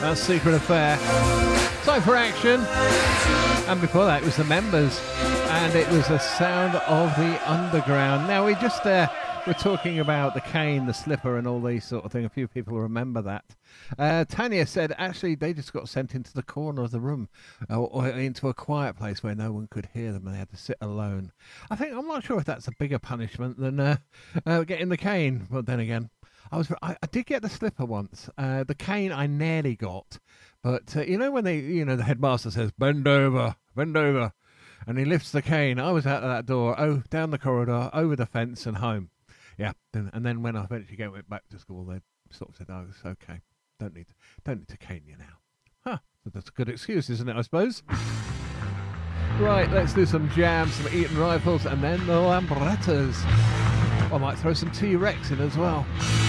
That's Secret Affair. Time for action. And before that, it was the Members. And it was the sound of the underground. Now, we just we're talking about the cane, the slipper, and all these sort of things. A few people remember that. Tanya said, actually, they just got sent into the corner of the room or into a quiet place where no one could hear them and they had to sit alone. I'm not sure if that's a bigger punishment than getting the cane. But then again, I did get the slipper once. The cane I nearly got. But, when the headmaster says, bend over, and he lifts the cane, I was out of that door, down the corridor, over the fence and home. Yeah, and then when I eventually went back to school, they sort of said, oh, it's okay. Don't need to cane you now. Huh, that's a good excuse, isn't it, I suppose? Right, let's do some Jam, some Eton Rifles, and then the Lambrettas. I might throw some T-Rex in as well.